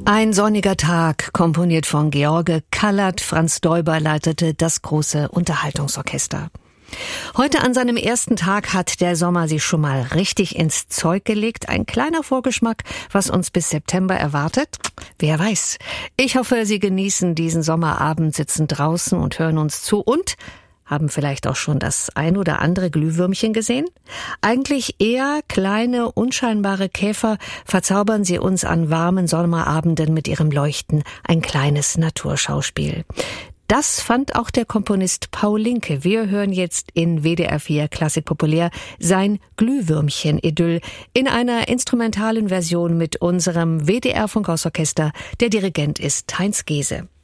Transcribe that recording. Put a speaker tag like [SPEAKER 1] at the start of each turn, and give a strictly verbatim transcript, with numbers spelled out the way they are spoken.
[SPEAKER 1] Ein sonniger Tag, komponiert von George Kallert. Franz Deuber leitete das große Unterhaltungsorchester. Heute an seinem ersten Tag hat der Sommer sich schon mal richtig ins Zeug gelegt. Ein kleiner Vorgeschmack, was uns bis September erwartet. Wer weiß. Ich hoffe, Sie genießen diesen Sommerabend, sitzen draußen und hören uns zu und haben vielleicht auch schon das ein oder andere Glühwürmchen gesehen? Eigentlich eher kleine, unscheinbare Käfer verzaubern sie uns an warmen Sommerabenden mit ihrem Leuchten, ein kleines Naturschauspiel. Das fand auch der Komponist Paul Linke. Wir hören jetzt in W D R vier Klassik Populär sein Glühwürmchen-Idyll in einer instrumentalen Version mit unserem W D R Funkhausorchester. Der Dirigent ist Heinz Gehse.